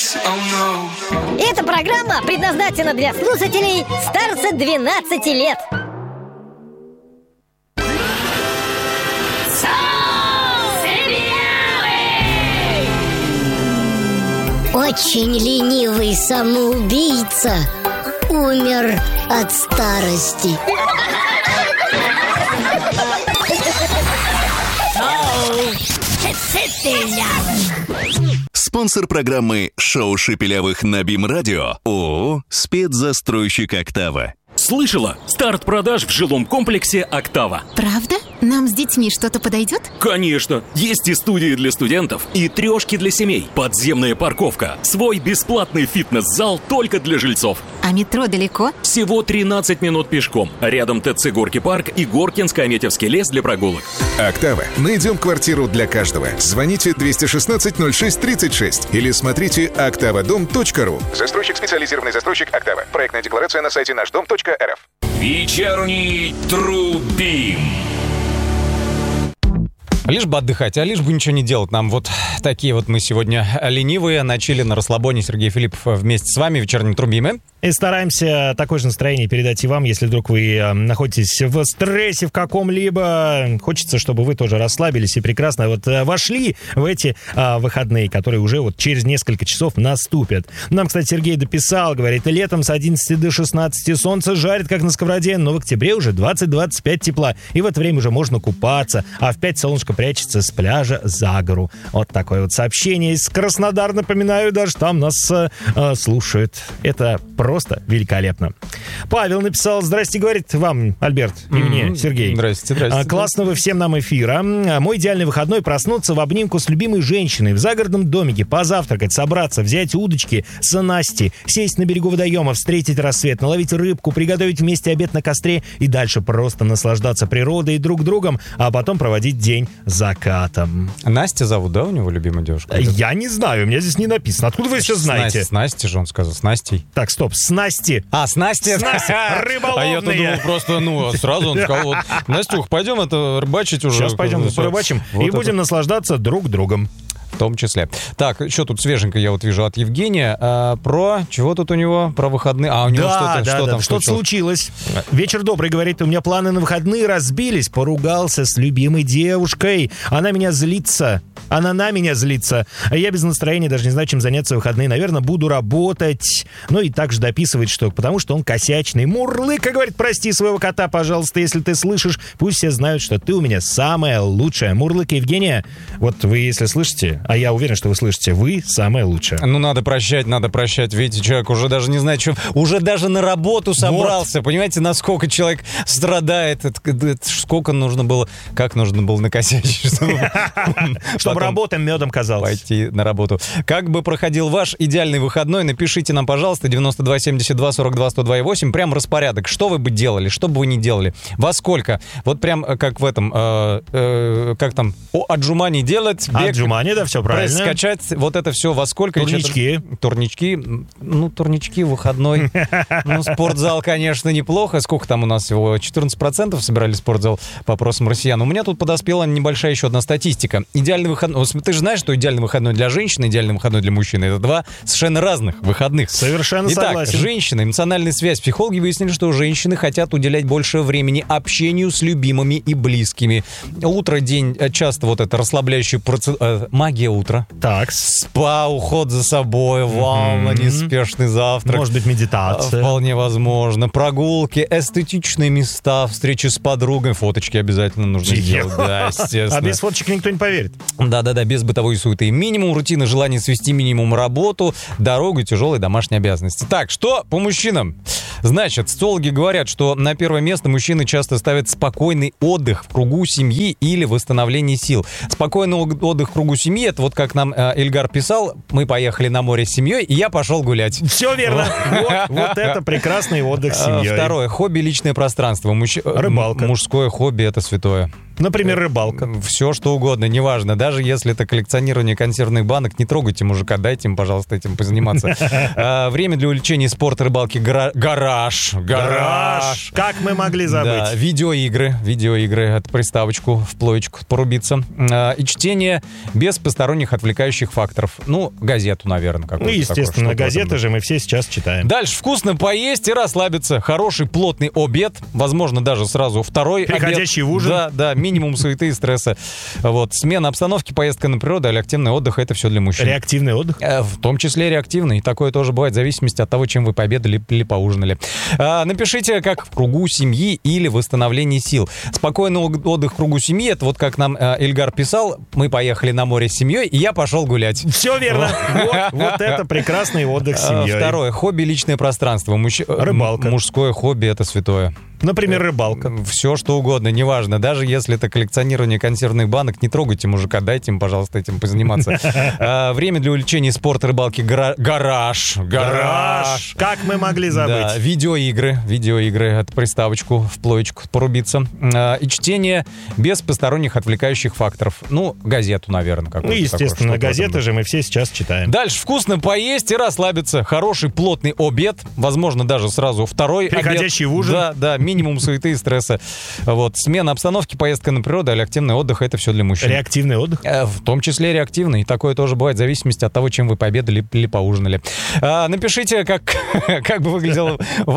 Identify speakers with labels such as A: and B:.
A: Эта программа предназначена для слушателей старше 12 лет.
B: Очень ленивый самоубийца умер от старости.
C: Спонсор программы «Шоу Шепелявых» на БИМ-радио ООО «Спецзастройщик Октава».
D: Слышала? Старт продаж в жилом комплексе «Октава».
E: Правда? Нам с детьми что-то подойдет?
D: Конечно! Есть и студии для студентов, и трешки для семей, подземная парковка, свой бесплатный фитнес-зал только для жильцов.
E: А метро далеко?
D: Всего 13 минут пешком. Рядом ТЦ «Горки парк» и Горкинско-Аметьевский лес для прогулок.
F: «Октава». Найдем квартиру для каждого. Звоните 216-06-36 или смотрите oktavadom.ru. Застройщик, специализированный застройщик «Октава». Проектная декларация на сайте нашдом.рф.
D: Вечерний Трубим.
G: Лишь бы отдыхать, а лишь бы ничего не делать. Нам вот такие вот мы сегодня ленивые. На чиле, на расслабоне. Сергей Филиппов вместе с вами. Вечерний Трубим.
H: И стараемся такое же настроение передать и вам, если вдруг вы находитесь в стрессе в каком-либо. Хочется, чтобы вы тоже расслабились и прекрасно вот вошли в эти выходные, которые уже вот через несколько часов наступят. Нам, кстати, Сергей дописал, говорит, летом с 11 до 16 солнце жарит, как на сковороде, но в октябре уже 20-25 тепла. И в это время уже можно купаться, а в 5 солнышко прячется с пляжа за гору. Вот такое вот сообщение из Краснодара, напоминаю, даже там нас слушают. Это просто великолепно. Павел написал: здрасте, говорит вам, Альберт, и мне, Сергей.
G: Здрасте.
H: Классного всем нам эфира. Мой идеальный выходной — проснуться в обнимку с любимой женщиной в загородном домике, позавтракать, собраться, взять удочки, снасти, сесть на берегу водоема, встретить рассвет, наловить рыбку, приготовить вместе обед на костре и дальше просто наслаждаться природой и друг другом, а потом проводить день закатом.
G: Настя зовут, да, у него любимая девушка?
H: Я не знаю, у меня здесь не написано. Откуда вы все знаете?
G: С Настей же он сказал, с Настей.
H: Так, стоп, снасти.
G: А, снасти?
H: Рыболовные.
G: А я-то думал просто, сразу он сказал, вот, Настюх, пойдем это рыбачить уже.
H: Сейчас пойдем порыбачим и будем наслаждаться друг другом.
G: В том числе. Так, еще тут свеженько я вот вижу от Евгения. Про... Чего тут у него? Про выходные? А, у него
H: что-то случилось. Вечер добрый, говорит, у меня планы на выходные разбились. Поругался с любимой девушкой. Она меня злится. Она на меня злится. А я без настроения даже не знаю, чем заняться в выходные. Наверное, буду работать. Ну и также дописывает, что потому что он косячный. Мурлыка, говорит, прости своего кота, пожалуйста, если ты слышишь. Пусть все знают, что ты у меня самая лучшая. Мурлыка, Евгения, вот вы, если слышите, а я уверен, что вы слышите, вы самая лучшая.
G: Ну, надо прощать. Видите, человек уже даже не знает, что... Уже даже на работу собрался. Вот. Понимаете, насколько человек страдает. Сколько нужно было... Как нужно было накосячить,
H: чтобы работа медом казалась.
G: Пойти на работу. Как бы проходил ваш идеальный выходной? Напишите нам, пожалуйста, 92 72 42 102 8. Прям распорядок. Что вы бы делали? Что бы вы не делали? Во сколько? Вот прям как в этом... как там? Отжиманий делать.
H: Отжимания, да, все правильно.
G: Скачать вот это все во сколько? Турнички. Ну, турнички, выходной. Ну, спортзал, конечно, неплохо. Сколько там у нас всего? 14% собирали спортзал по опросам россиян. У меня тут подоспела небольшая еще одна статистика. Идеальный выходной... Ты же знаешь, что идеальный выходной для женщины, идеальный выходной для мужчины — это два совершенно разных выходных.
H: Совершенно согласен.
G: Итак, женщина, эмоциональная связь. Психологи выяснили, что женщины хотят уделять больше времени общению с любимыми и близкими. Утро, день, часто вот это расслабляющая процедура. Магия утра.
H: Так.
G: Спа, уход за собой, ванна, неспешный завтрак.
H: Может быть, медитация.
G: Вполне возможно. Прогулки, эстетичные места, встречи с подругой. Фоточки обязательно нужно сделать. Да, естественно.
H: А без фоточек никто не поверит.
G: Да-да-да, без бытовой суеты. Минимум рутины, желание свести минимум работу, дорогу, тяжелые домашние обязанности. Так, что по мужчинам? Значит, социологи говорят, что на первое место мужчины часто ставят спокойный отдых в кругу семьи или восстановление сил. Спокойный отдых в кругу семьи — это вот как нам Ильгар писал: мы поехали на море с семьей, и я пошел гулять.
H: Все верно. Вот это прекрасный отдых с семьей.
G: Второе. Хобби — личное пространство.
H: Рыбалка.
G: Мужское хобби — это святое.
H: Например, рыбалка.
G: Все, что угодно, неважно. Даже если это коллекционирование консервных банок, не трогайте мужика, дайте им, пожалуйста, этим позаниматься. Время для увлечения спорта, рыбалки, гараж.
H: Как мы могли забыть?
G: Да, видеоигры, от приставочку в плоечку порубиться. И чтение без посторонних отвлекающих факторов. Ну, газету, наверное, какую-то.
H: Ну, естественно, газеты же мы все сейчас читаем.
G: Дальше вкусно поесть и расслабиться. Хороший плотный обед, возможно, даже сразу второй
H: Приходящий
G: обед.
H: в ужин.
G: Да, минимум суеты и стресса. Вот. Смена обстановки, поездка на природу или активный отдых — это все для мужчин.
H: Реактивный отдых?
G: В том числе реактивный. Такое тоже бывает в зависимости от того, чем вы пообедали или поужинали. Напишите, как в кругу семьи или восстановлении сил. Спокойный отдых в кругу семьи — это вот как нам Эльгар писал: мы поехали на море с семьей, и я пошел гулять.
H: Все верно. Вот это прекрасный отдых с семьей.
G: Второе. Хобби — личное пространство.
H: Рыбалка.
G: Мужское хобби — это святое.
H: Например, рыбалка.
G: Все, что угодно, неважно. Даже если это коллекционирование консервных банок, не трогайте мужика, дайте им, пожалуйста, этим позаниматься. Время для увлечения спорта, рыбалки, гараж.
H: Как мы могли забыть?
G: Да, видеоигры, от приставочку в плоечку порубиться. И чтение без посторонних отвлекающих факторов. Ну, газету, наверное, какую-то.
H: Ну, естественно,
G: такое,
H: газеты же мы все сейчас читаем.
G: Дальше вкусно поесть и расслабиться. Хороший плотный обед, возможно, даже сразу второй обед.
H: Приходящий в ужин.
G: Да, минимум суеты и стресса. Вот. Смена обстановки, поездка на природу или активный отдых — это все для мужчин.
H: Реактивный отдых?
G: В том числе реактивный. Такое тоже бывает в зависимости от того, чем вы пообедали или поужинали. Напишите, как бы выглядел